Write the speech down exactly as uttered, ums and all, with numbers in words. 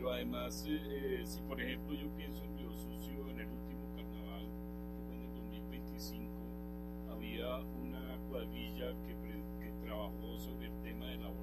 pero además, eh, eh, si por ejemplo yo pienso en